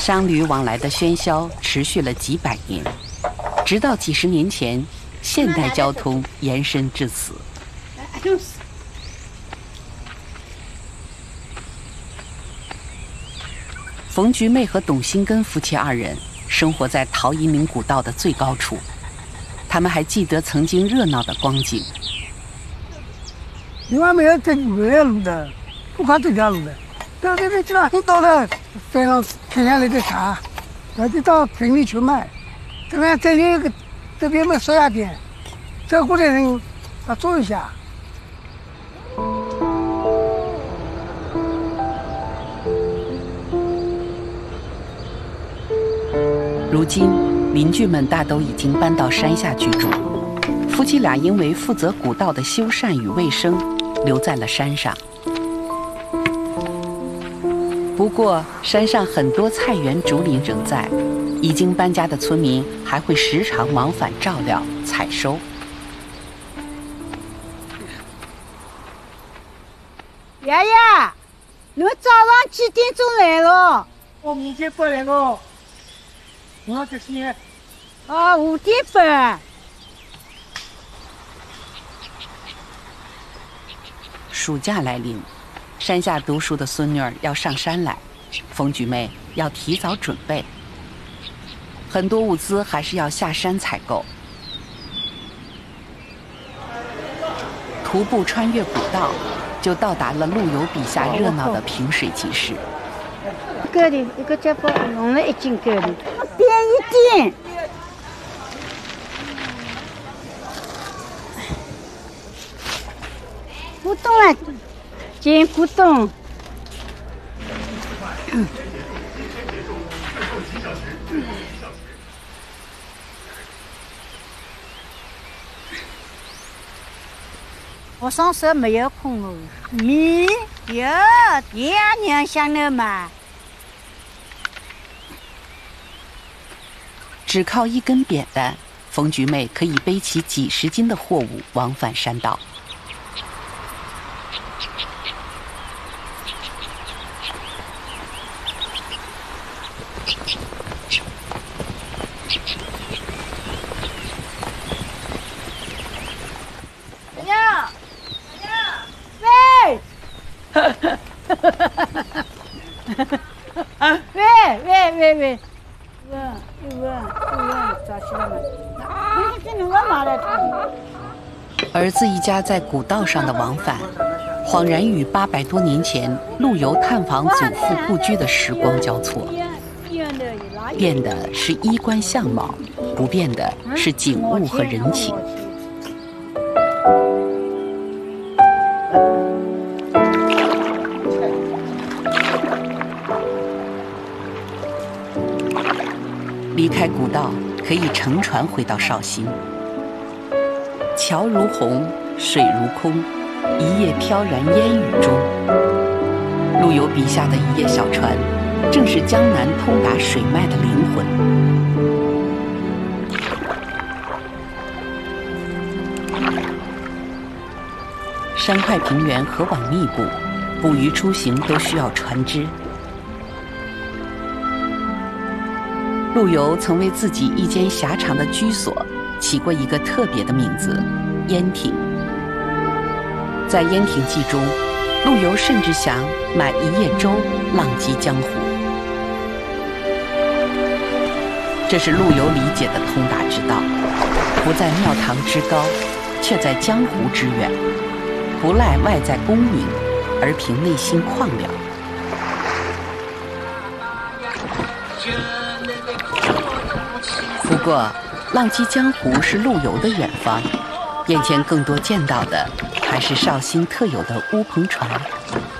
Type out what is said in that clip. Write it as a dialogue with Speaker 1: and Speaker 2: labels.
Speaker 1: 商旅往来的喧嚣持续了几百年，直到几十年前，现代交通延伸至此。冯菊妹和董新根夫妻二人生活在陶夷岭古道的最高处，他们还记得曾经热闹的光景。
Speaker 2: 另外没有这条路的，不靠这条路的，到这边去了，到了山上砍下来的茶，然后就到城里去卖。这里有个这边卖烧鸭店，这过来人他坐一下。
Speaker 1: 如今，邻居们大都已经搬到山下居住，夫妻俩因为负责古道的修缮与卫生，留在了山上。不过，山上很多菜园竹林仍在，已经搬家的村民还会时常往返照料、采收。
Speaker 3: 爷爷，你们早上几点钟来了？
Speaker 2: 我5点半来了，我这些。
Speaker 3: 5点半。
Speaker 1: 暑假来临，山下读书的孙女儿要上山来，冯菊妹要提早准备，很多物资还是要下山采购。徒步穿越古道，就到达了陆游笔下热闹的萍水集市。
Speaker 3: 够的，一个家包弄了1斤够的，点一点。古董啊，捡古董。我上山没有空哦。米有，爹娘想了嘛。
Speaker 1: 只靠一根扁担，冯菊妹可以背起几十斤的货物往返山道。
Speaker 3: 喂，早起了嘛？你这弄个嘛来着？
Speaker 1: 儿子一家在古道上的往返，恍然与800多年前陆游探访祖父故居的时光交错。变的是衣冠相貌，不变的是景物和人情。离开古道，可以乘船回到绍兴。桥如虹，水如空，一叶飘然烟雨中。陆游笔下的一叶小船，正是江南通达水脉的灵魂。山块平原河网密布，捕鱼出行都需要船只。陆游曾为自己一间狭长的居所起过一个特别的名字——烟亭。在《烟亭记》中，陆游甚至想买一叶舟浪迹江湖。这是陆游理解的通达之道，不在庙堂之高，却在江湖之远，不赖外在功名，而凭内心旷渺。不过，浪迹江湖是陆游的远方，眼前更多见到的还是绍兴特有的乌篷船。